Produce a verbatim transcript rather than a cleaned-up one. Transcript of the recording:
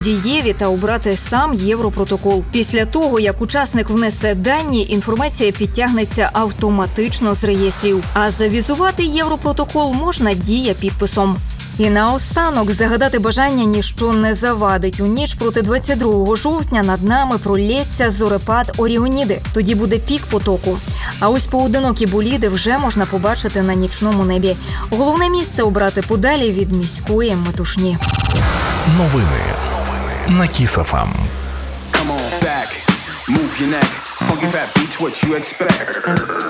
дієві та обрати сам Європротокол. Після того, як учасник внесе дані, інформація підтягнеться автоматично з реєстрів. А завізувати Європротокол можна дія підписом. І наостанок загадати бажання ніщо не завадить. У ніч проти двадцять другого жовтня над нами пролється зорепад Оріоніди. Тоді буде пік потоку. А ось поодинокі боліди вже можна побачити на нічному небі. Головне місце обрати подалі від міської метушні. Новини на Кіс еф ем. Come on back, move your neck. Funky fat beats what you expect.